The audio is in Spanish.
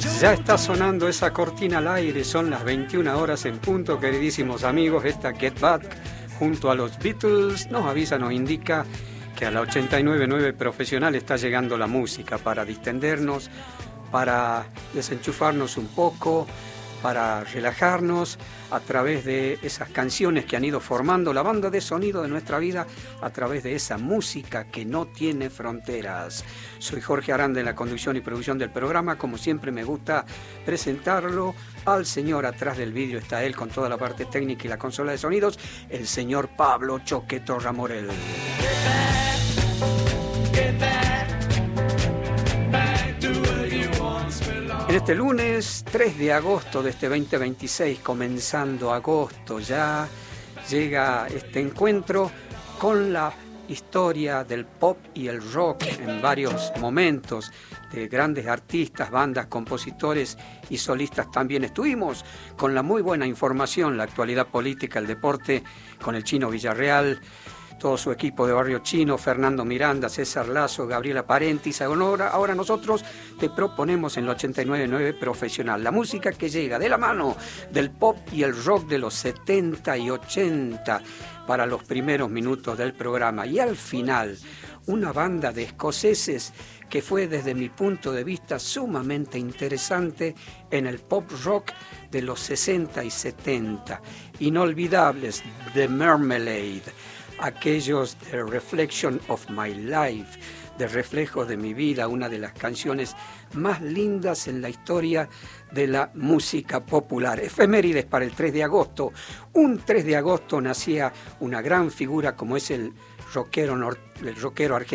Ya está sonando esa cortina al aire, son las 21 horas en punto, queridísimos amigos. Esta Get Back junto a los Beatles nos avisa, nos indica que a la 89.9 Profesional está llegando la música para distendernos, para desenchufarnos un poco, para relajarnos a través de esas canciones que han ido formando la banda de sonido de nuestra vida, a través de esa música que no tiene fronteras. Soy Jorge Aranda en la conducción y producción del programa. Como siempre me gusta presentarlo al señor atrás del vidrio, está él con toda la parte técnica y la consola de sonidos, el señor Pablo Choqueto Ramorel. En este lunes 3 de agosto de este 2026, comenzando agosto, ya llega este encuentro con la historia del pop y el rock en varios momentos, de grandes artistas, bandas, compositores y solistas también. Estuvimos con la muy buena información, la actualidad política, el deporte, con el Chino Villarreal, todo su equipo de Barrio Chino, Fernando Miranda, César Lazo, Gabriela Parenti. Ahora nosotros te proponemos en la 89.9 Profesional la música que llega de la mano del pop y el rock de los 70 y 80 para los primeros minutos del programa. Y al final, una banda de escoceses que fue desde mi punto de vista sumamente interesante en el pop rock de los 60 y 70. Inolvidables, The Marmalade. Aquellos de Reflection of My Life, de Reflejos de mi vida, una de las canciones más lindas en la historia de la música popular. Efemérides para el 3 de agosto. Un 3 de agosto nacía una gran figura como es el rockero argentino